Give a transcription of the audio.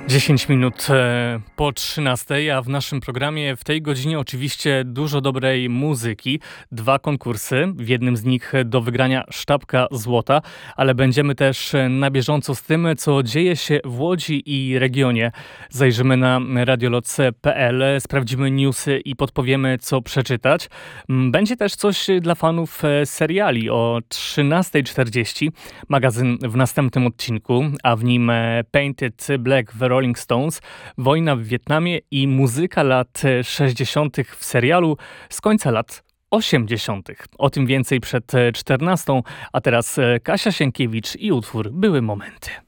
10 minut po 13, a w naszym programie w tej godzinie oczywiście dużo dobrej muzyki. 2 konkursy, w jednym z nich do wygrania sztabka złota, ale będziemy też na bieżąco z tym, co dzieje się w Łodzi i regionie. Zajrzymy na radioloc.pl, sprawdzimy newsy i podpowiemy, co przeczytać. Będzie też coś dla fanów seriali o 13:40. Magazyn w następnym odcinku, a w nim Painted Black w Rolling Stones, wojna w Wietnamie i muzyka lat 60. w serialu z końca lat 80. O tym więcej przed 14, a teraz Kasia Sienkiewicz i utwór Były momenty.